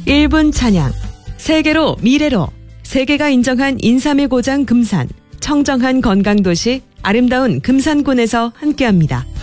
1분 찬양. 세계로 미래로. 세계가 인정한 인삼의 고장 금산. 청정한 건강도시 아름다운 금산군에서 함께합니다.